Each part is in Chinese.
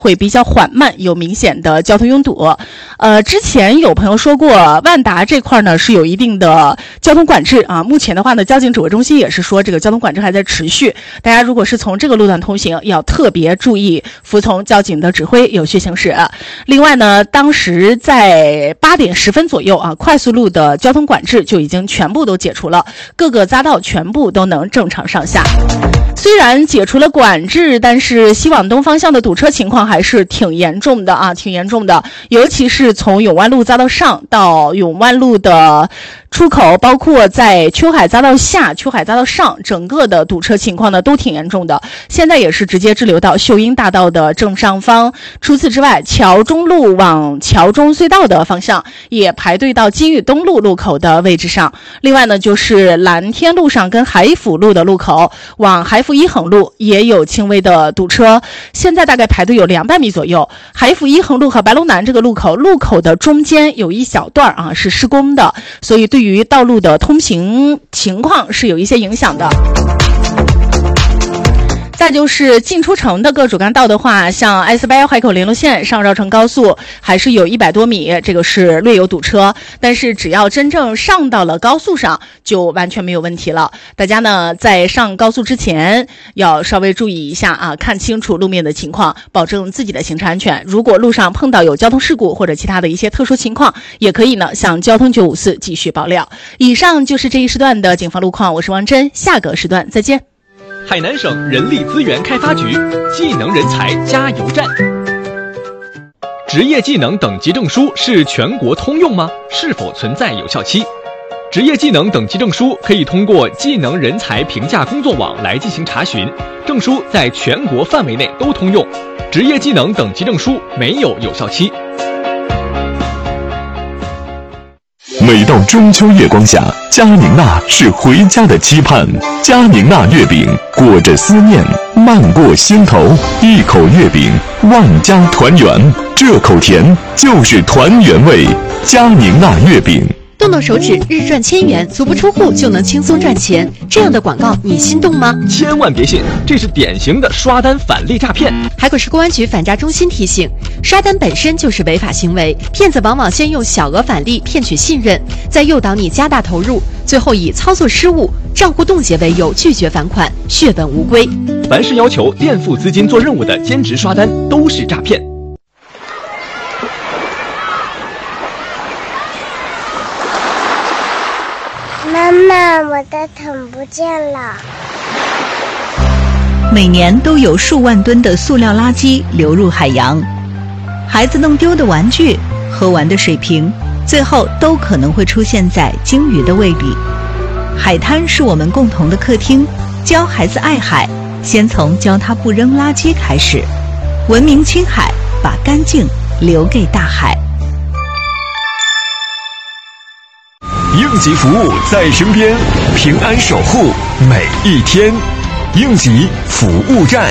会比较缓慢，有明显的交通拥堵。之前有朋友说过，万达这块呢是有一定的交通管制啊。目前的话呢，交警指挥中心也是说这个交通管制还在持续。大家如果是从这个路段通行，要特别注意服从交警的指挥，有序行驶。另外呢，当时在8点10分左右啊，快速路的交通管制就已经全部都解除了，各个匝道全部都能正常上下。虽然解除了管制，但是西往东方向的堵车情况还是挺严重的啊，挺严重的。尤其是从永万路匝道上到永万路的出口，包括在秋海匝道下、秋海匝道上，整个的堵车情况呢都挺严重的。现在也是直接滞留到秀英大道的正上方。除此之外，桥中路往桥中隧道的方向也排队到金玉东路路口的位置上。另外呢，就是蓝天路上跟海府路的路口往海府一横路也有轻微的堵车，现在大概排队有200米左右。海府一横路和白龙南这个路口的中间有一小段啊是施工的，所以对于道路的通行情况是有一些影响的。再就是进出城的各主干道的话，像 S81海口联络线上绕城高速还是有100多米，这个是略有堵车，但是只要真正上到了高速上就完全没有问题了。大家呢在上高速之前要稍微注意一下啊，看清楚路面的情况，保证自己的行车安全。如果路上碰到有交通事故或者其他的一些特殊情况，也可以呢向交通954继续爆料。以上就是这一时段的警方路况，我是王真，下个时段再见。 海南省人力资源开发局技能人才加油站。职业技能等级证书是全国通用吗？是否存在有效期？职业技能等级证书可以通过技能人才评价工作网来进行查询，证书在全国范围内都通用。职业技能等级证书没有有效期。 每到中秋月光下，佳宁娜是回家的期盼。佳宁娜月饼裹着思念，漫过心头，一口月饼，万家团圆。这口甜就是团圆味。佳宁娜月饼。 动动手指，日赚1000元，足不出户就能轻松赚钱，这样的广告你心动吗？ 千万别信，这是典型的刷单返利诈骗。 海口市公安局反诈中心提醒，刷单本身就是违法行为，骗子往往先用小额返利骗取信任，再诱导你加大投入，最后以操作失误、账户冻结为由拒绝返款，血本无归。 凡是要求垫付资金做任务的兼职刷单都是诈骗。 妈妈，我的桶不见了。 每年都有数万吨的塑料垃圾流入海洋，孩子弄丢的玩具、喝完的水瓶，最后都可能会出现在鲸鱼的胃里。海滩是我们共同的客厅，教孩子爱海，先从教他不扔垃圾开始。文明青海，把干净留给大海。 应急服务在身边，平安守护每一天。应急服务站。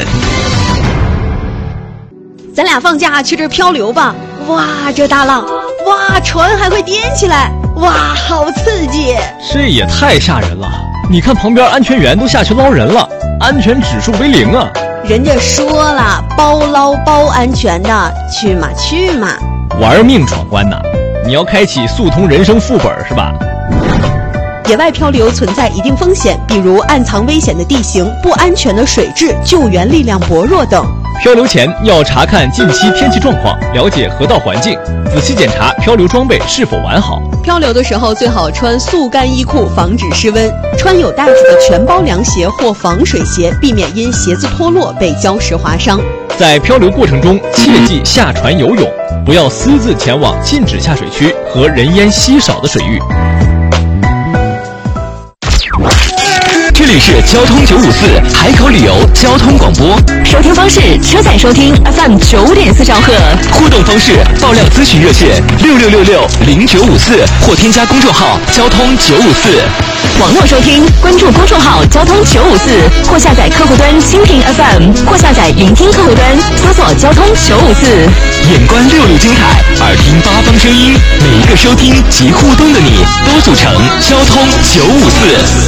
咱俩放假去这儿漂流吧！哇，这大浪，哇，船还会颠起来，哇，好刺激！ 这也太吓人了！你看旁边安全员都下去捞人了，安全指数为0啊！ 人家说了，包捞包安全的，去嘛去嘛！ 玩命闯关呐！你要开启速通人生副本是吧？ 野外漂流存在一定风险，比如暗藏危险的地形、不安全的水质、救援力量薄弱等。 漂流前要查看近期天气状况，了解河道环境，仔细检查漂流装备是否完好。 漂流的时候最好穿速干衣裤，防止失温；穿有带子的全包凉鞋或防水鞋，避免因鞋子脱落被礁石划伤。 在漂流过程中，切忌下船游泳，不要私自前往禁止下水区和人烟稀少的水域。 这里是交通954海口旅游交通广播， 收听方式：车载收听 FM 9.4兆赫， 互动方式：爆料咨询热线66660954或添加公众号交通954。 网络收听，关注公众号交通954或下载客户端蜻蜓 FM 或下载云听客户端，搜索交通954。 眼观6路金海，耳听8方声音，每一个收听及互动的你，都组成交通954。